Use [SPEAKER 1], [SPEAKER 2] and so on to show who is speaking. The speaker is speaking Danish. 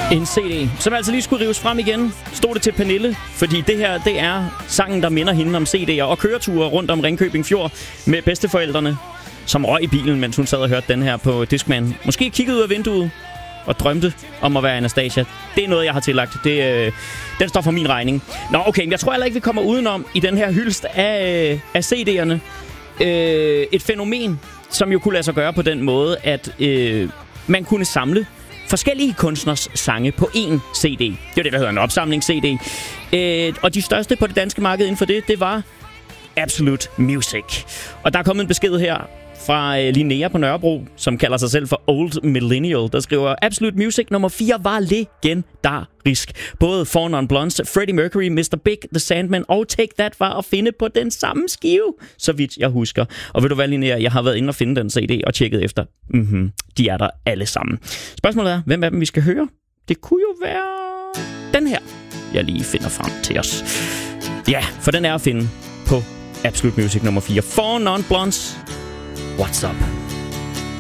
[SPEAKER 1] En CD, som altså lige skulle rives frem igen. Stod det til Pernille, fordi det her, det er sangen, der minder hende om CD'er og køreture rundt om Ringkøbing Fjord med bedsteforældrene, som røg i bilen, mens hun sad og hørte den her på Discman. Måske kiggede ud af vinduet og drømte om at være Anastasia. Det er noget, jeg har tillagt. Den står for min regning. Nå, okay, jeg tror heller ikke, vi kommer udenom i den her hyldest af CD'erne. Et fænomen, som jo kunne lade sig gøre på den måde, at man kunne samle forskellige kunstners sange på én CD. Det er det, der hedder en opsamling-CD. Og de største på det danske marked inden for det var Absolute Music. Og der er kommet en besked her fra Linnea på Nørrebro, som kalder sig selv for Old Millennial, der skriver: Absolute Music nummer 4 var legendarisk. Både Four Non Blondes, Freddie Mercury, Mr. Big, The Sandman og Take That var at finde på den samme skive, så vidt jeg husker. Og ved du hvad, Linnea, jeg har været inde og finde den CD og tjekket efter. De er der alle sammen. Spørgsmålet er, hvem af dem vi skal høre? Det kunne jo være den her, jeg lige finder frem til os. Ja, for den er at finde på Absolute Music nummer 4. Four Non Blondes. What's up?